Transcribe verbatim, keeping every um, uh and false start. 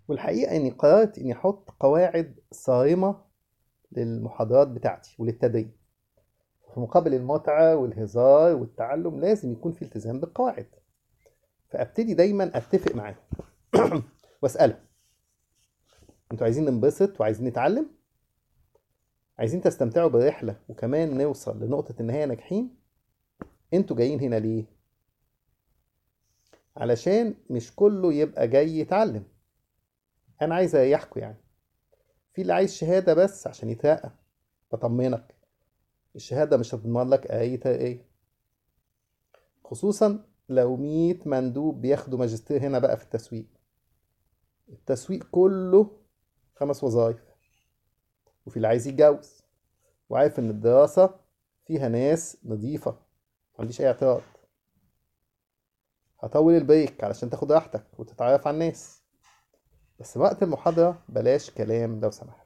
والحقيقة إني قررت إني أحط قواعد صارمة للمحاضرات بتاعتي وللتدريب. في مقابل المتعة والهزار والتعلم لازم يكون في التزام بالقواعد. فأبتدي دايما أتفق معاهم وأسألهم: أنتوا عايزين ننبسط وعايزين نتعلم؟ عايزين تستمتعوا بالرحلة وكمان نوصل لنقطة النهاية ناجحين؟ أنتوا جايين هنا ليه؟ علشان مش كله يبقى جاي يتعلم. أنا عايز أريحكوا يعني. في اللي عايز شهادة بس عشان يترقى، بطمنك الشهادة مش هتضمن لك أي ترقية، خصوصا لو مية مندوب بياخدوا ماجستير هنا بقى في التسويق. التسويق كله خمس وظائف. وفي اللي عايز يتجوز وعارف إن الدراسة فيها ناس نظيفة، ما عنديش أي اعتراض. هطول البريك علشان تاخد راحتك وتتعرف على الناس، بس وقت المحاضرة بلاش كلام لو سمحت.